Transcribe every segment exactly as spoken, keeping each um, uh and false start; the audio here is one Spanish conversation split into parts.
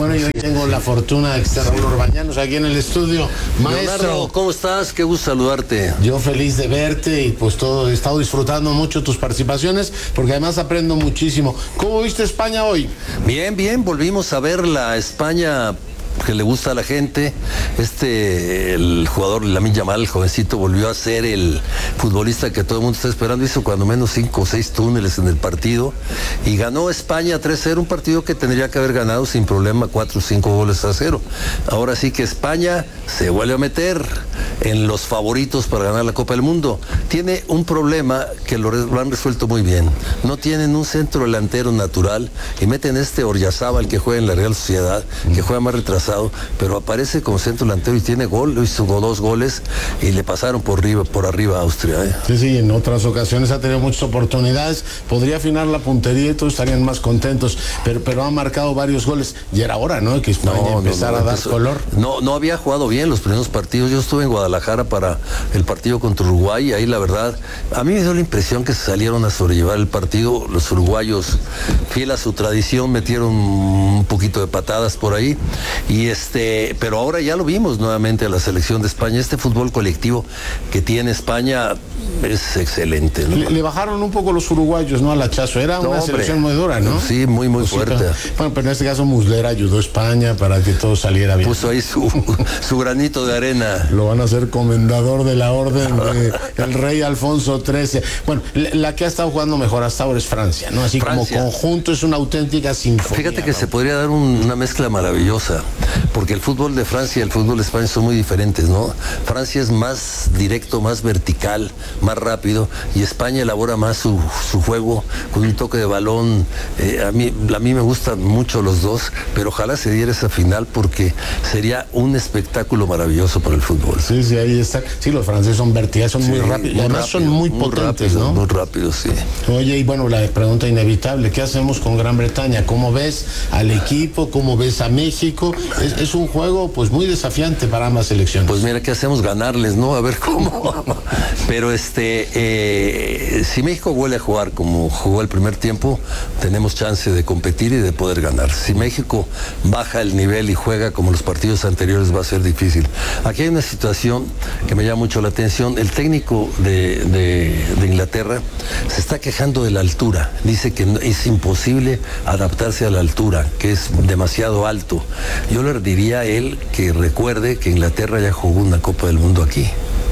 Bueno, yo hoy tengo la fortuna de estar Raúl Orbañanos aquí en el estudio. Maestro, Leonardo, ¿cómo estás? Qué gusto saludarte. Yo feliz de verte y pues todo, he estado disfrutando mucho tus participaciones porque además aprendo muchísimo. ¿Cómo viste España hoy? Bien, bien, volvimos a ver la España que le gusta a la gente. Este, el jugador Lamine Yamal, el jovencito, volvió a ser el futbolista que todo el mundo está esperando. Hizo cuando menos cinco o seis túneles en el partido y ganó España tres cero, un partido que tendría que haber ganado sin problema cuatro o cinco goles a cero. Ahora sí que España se vuelve a meter en los favoritos para ganar la Copa del Mundo. Tiene un problema que lo, lo han resuelto muy bien. No tienen un centro delantero natural y meten este Oyarzabal que juega en la Real Sociedad, que juega más retrasado, pero aparece como centro delantero y tiene gol, hizo dos goles y le pasaron por arriba, por arriba a Austria. ¿eh? Sí, sí, en otras ocasiones ha tenido muchas oportunidades, podría afinar la puntería y todos estarían más contentos, pero, pero ha marcado varios goles y era hora, ¿no? Que España no, empezara no, no, a dar empezó, color. No, no había jugado bien los primeros partidos. Yo estuve en Guadalajara para el partido contra Uruguay y ahí la verdad, a mí me dio la impresión que se salieron a sobrellevar el partido. Los uruguayos, fiel a su tradición, metieron un poquito de patadas por ahí. Y este, pero ahora ya lo vimos nuevamente a la selección de España. Este fútbol colectivo que tiene España es excelente, ¿no? Le, le bajaron un poco los uruguayos, ¿no? Al hachazo. Era no, una hombre, selección muy dura, ¿no? Sí, muy, muy pues fuerte. Sí, pero, bueno, pero en este caso Muslera ayudó a España para que todo saliera bien. Puso ahí su, su granito de arena. Lo van a hacer comendador de la orden del rey Alfonso trece. Bueno, la que ha estado jugando mejor hasta ahora es Francia, ¿no? Así Francia. Como conjunto es una auténtica sinfonía. Fíjate que ¿no? se podría dar un, una mezcla maravillosa, porque el fútbol de Francia y el fútbol de España son muy diferentes, ¿no? Francia es más directo, más vertical, más rápido, y España elabora más su, su juego con un toque de balón. Eh, a mí, a mí me gustan mucho los dos, pero ojalá se diera esa final porque sería un espectáculo maravilloso para el fútbol. Sí, sí, ahí está. Sí, los franceses son verticales, son sí, muy rápidos, y además rápido, son muy, muy potentes, rápido, ¿no? Muy rápidos, sí. Oye, y bueno, la pregunta inevitable, ¿qué hacemos con Gran Bretaña? ¿Cómo ves al equipo? ¿Cómo ves a México? Es, es un juego pues muy desafiante para ambas selecciones. Pues mira, ¿qué hacemos? Ganarles, ¿no? A ver cómo. Pero este, eh, si México vuelve a jugar como jugó el primer tiempo, tenemos chance de competir y de poder ganar. Si México baja el nivel y juega como los partidos anteriores, va a ser difícil. Aquí hay una situación que me llama mucho la atención. El técnico de, de, de Inglaterra se está quejando de la altura. Dice que es imposible adaptarse a la altura, que es demasiado alto. Yo le diría a él que recuerde que Inglaterra ya jugó una Copa del Mundo aquí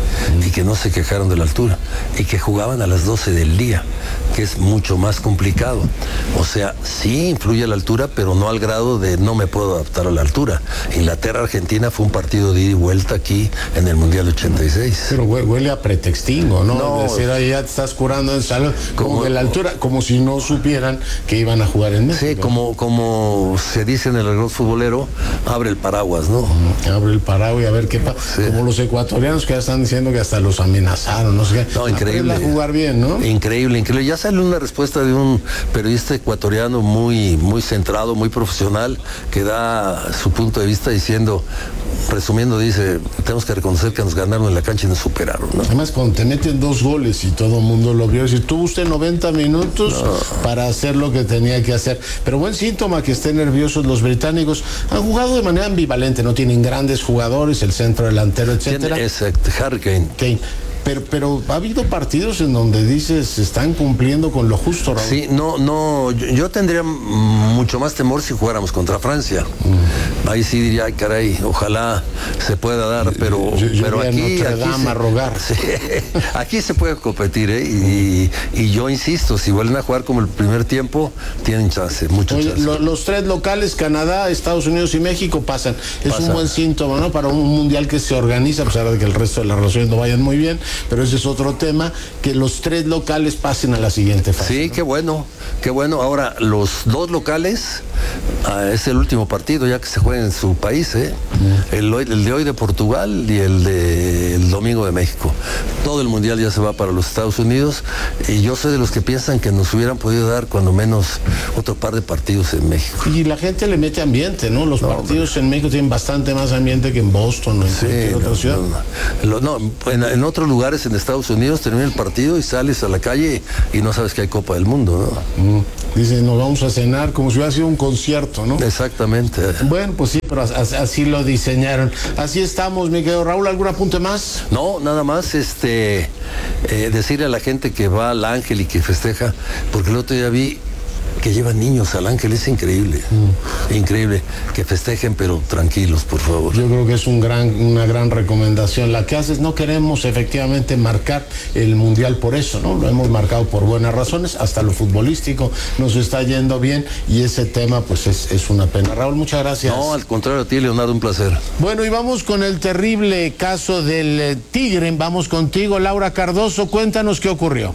y que no se quejaron de la altura y que jugaban a las doce del día, que es mucho más complicado. O sea, sí influye la altura, pero no al grado de no me puedo adaptar a la altura. Inglaterra-Argentina fue un partido de ida y vuelta aquí en el Mundial ochenta y seis. Pero huele a pretextingo, ¿no? No, es decir, ahí ya te estás curando en salud, como, como de la altura, como si no supieran que iban a jugar en México. Sí, como, como se dice en el argot futbolero, abre el paraguas, ¿no? Abre el paraguas y a ver qué pasa. Sí. Como los ecuatorianos que ya están diciendo que hasta los amenazaron, no sé qué. No, increíble. A jugar bien, ¿no? Increíble, increíble. Ya salió una respuesta de un periodista ecuatoriano muy, muy centrado, muy profesional, que da su punto de vista diciendo, resumiendo, dice, tenemos que reconocer que nos ganaron en la cancha y nos superaron, ¿no? Además, cuando te meten dos goles y todo el mundo lo vio, decir, tuvo usted noventa minutos no. para hacer lo que tenía que hacer. Pero buen síntoma que estén nerviosos los británicos. Han jugado de manera ambivalente, no tienen grandes jugadores, el centro delantero, etcétera. Exacto, Harry Kane. Kane. Pero, pero ha habido partidos en donde dices están cumpliendo con lo justo, Raúl. Sí, no, no, yo, yo tendría mucho más temor si jugáramos contra Francia. Mm. Ahí sí diría, ay caray, ojalá se pueda dar, pero, yo, yo pero aquí, aquí, aquí, se, a rogar. Sí, aquí se puede competir, ¿eh? Y, y yo insisto, si vuelven a jugar como el primer tiempo, tienen chance, mucho Oye, chance. Lo, los tres locales, Canadá, Estados Unidos y México, pasan. Es Pasa. un buen síntoma, ¿no? Para un mundial que se organiza, a pesar de que el resto de las relaciones no vayan muy bien. Pero ese es otro tema, que los tres locales pasen a la siguiente fase. Sí, ¿no? Qué bueno, qué bueno. Ahora, los dos locales, ah, es el último partido ya que se juega en su país, ¿eh? Mm. El, el de hoy de Portugal y el de el domingo de México. Todo el mundial ya se va para los Estados Unidos y yo soy de los que piensan que nos hubieran podido dar cuando menos otro par de partidos en México. Y la gente le mete ambiente, ¿no? Los no, partidos hombre. en México tienen bastante más ambiente que en Boston o en sí, cualquier otra no, ciudad. No, no. no en, en otros lugares en Estados Unidos termina el partido y sales a la calle y no sabes que hay Copa del Mundo, ¿no? Mm. Dice, nos vamos a cenar como si hubiera sido un concierto, ¿no? Exactamente. Bueno, pues sí, pero así lo diseñaron. Así estamos, mi querido Raúl. ¿Algún apunte más? No, nada más este eh, decirle a la gente que va al Ángel y que festeja, porque el otro día vi que llevan niños al Ángel, es increíble, mm. increíble, que festejen pero tranquilos, por favor. Yo creo que es un gran, una gran recomendación la que haces. No queremos efectivamente marcar el Mundial por eso, ¿no? Lo hemos marcado por buenas razones, hasta lo futbolístico nos está yendo bien y ese tema pues es, es una pena. Raúl, muchas gracias. No, al contrario a ti, Leonardo, un placer. Bueno, y vamos con el terrible caso del Tigre. Vamos contigo, Laura Cardoso, cuéntanos qué ocurrió.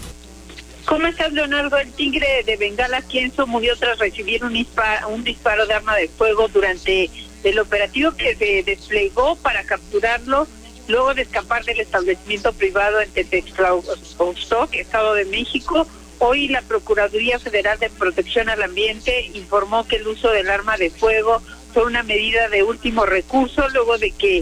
¿Cómo estás, Leonardo? El Tigre de Bengala Quienzo murió tras recibir un disparo, un disparo de arma de fuego durante el operativo que se desplegó para capturarlo luego de escapar del establecimiento privado en Tepextlaostoc, Estado de México. Hoy la Procuraduría Federal de Protección al Ambiente informó que el uso del arma de fuego fue una medida de último recurso luego de que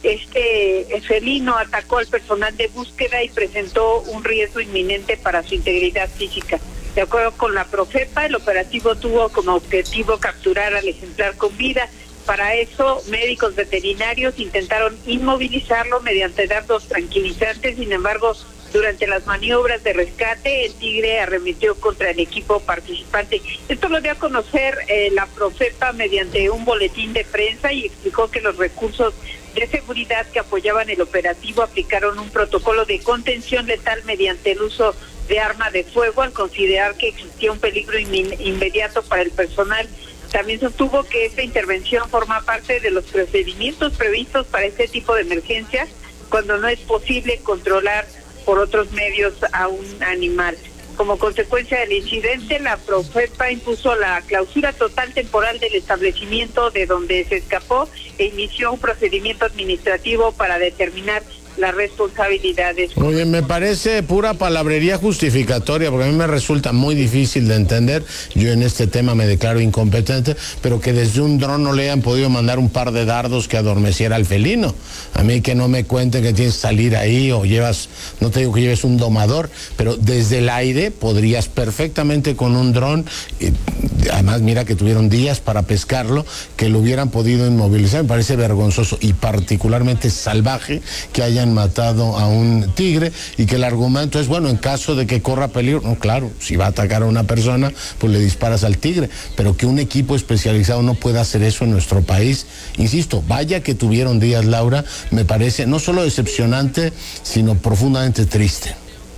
este felino atacó al personal de búsqueda y presentó un riesgo inminente para su integridad física. De acuerdo con la Profepa, el operativo tuvo como objetivo capturar al ejemplar con vida. Para eso, médicos veterinarios intentaron inmovilizarlo mediante dardos tranquilizantes. Sin embargo, durante las maniobras de rescate, el Tigre arremetió contra el equipo participante. Esto lo dio a conocer eh, la Profepa mediante un boletín de prensa y explicó que los recursos de seguridad que apoyaban el operativo aplicaron un protocolo de contención letal mediante el uso de arma de fuego al considerar que existía un peligro inmin- inmediato para el personal. También sostuvo que esta intervención forma parte de los procedimientos previstos para este tipo de emergencias cuando no es posible controlar por otros medios a un animal. Como consecuencia del incidente, la Profepa impuso la clausura total temporal del establecimiento de donde se escapó e inició un procedimiento administrativo para determinar las responsabilidades. Muy bien, me parece pura palabrería justificatoria, porque a mí me resulta muy difícil de entender. Yo en este tema me declaro incompetente, pero que desde un dron no le hayan podido mandar un par de dardos que adormeciera al felino. A mí que no me cuenten que tienes que salir ahí o llevas, no te digo que lleves un domador, pero desde el aire podrías perfectamente con un dron, y además mira que tuvieron días para pescarlo, que lo hubieran podido inmovilizar. Me parece vergonzoso y particularmente salvaje que hayan matado a un tigre y que el argumento es, bueno, en caso de que corra peligro, no, claro, si va a atacar a una persona, pues le disparas al tigre, pero que un equipo especializado no pueda hacer eso en nuestro país, insisto, vaya que tuvieron días, Laura, me parece no solo decepcionante, sino profundamente triste.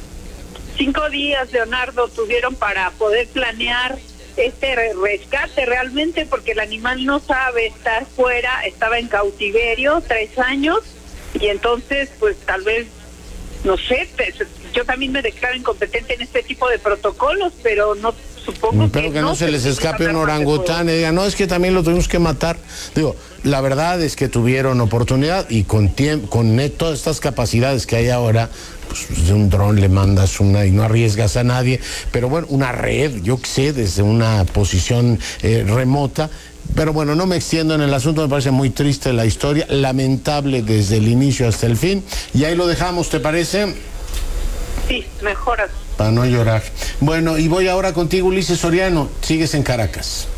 Cinco días, Leonardo, tuvieron para poder planear este rescate realmente, porque el animal no sabe estar fuera, estaba en cautiverio tres años, y entonces, pues tal vez, no sé, yo también me declaro incompetente en este tipo de protocolos, pero no supongo Espero que, que no, no se les escape un orangután y digan, no, es que también lo tuvimos que matar. Digo, la verdad es que tuvieron oportunidad y con tiempo, con todas estas capacidades que hay ahora, pues de un dron le mandas una y no arriesgas a nadie, pero bueno, una red, yo qué sé, desde una posición eh, remota. Pero bueno, no me extiendo en el asunto, me parece muy triste la historia, lamentable desde el inicio hasta el fin, y ahí lo dejamos, ¿te parece? Sí, mejoras. Para no llorar. Bueno, y voy ahora contigo, Ulises Soriano, sigues en Caracas.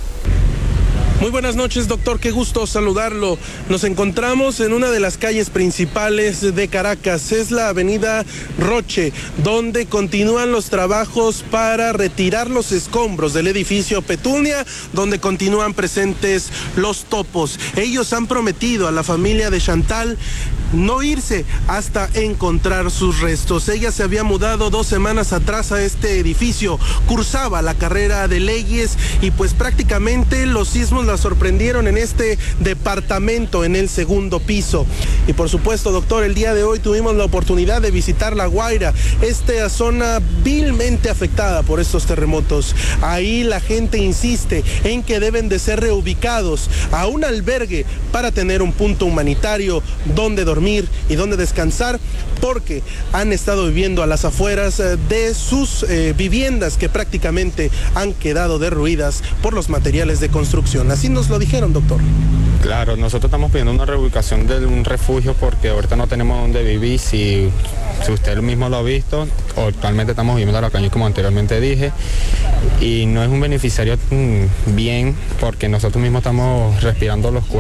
Muy buenas noches, doctor, qué gusto saludarlo. Nos encontramos en una de las calles principales de Caracas, es la avenida Roche, donde continúan los trabajos para retirar los escombros del edificio Petunia, donde continúan presentes los topos. Ellos han prometido a la familia de Chantal no irse hasta encontrar sus restos. Ella se había mudado dos semanas atrás a este edificio, cursaba la carrera de leyes y pues prácticamente los sismos la sorprendieron en este departamento en el segundo piso. Y por supuesto, doctor, el día de hoy tuvimos la oportunidad de visitar La Guaira, esta zona vilmente afectada por estos terremotos. Ahí la gente insiste en que deben de ser reubicados a un albergue para tener un punto humanitario donde dormir y donde descansar, porque han estado viviendo a las afueras de sus eh, viviendas que prácticamente han quedado derruidas por los materiales de construcción. Así nos lo dijeron, doctor. Claro, nosotros estamos pidiendo una reubicación de un refugio porque ahorita no tenemos dónde vivir. Si, si usted mismo lo ha visto, actualmente estamos viviendo en la calle como anteriormente dije, y no es un beneficiario mmm, bien porque nosotros mismos estamos respirando los cuerpos.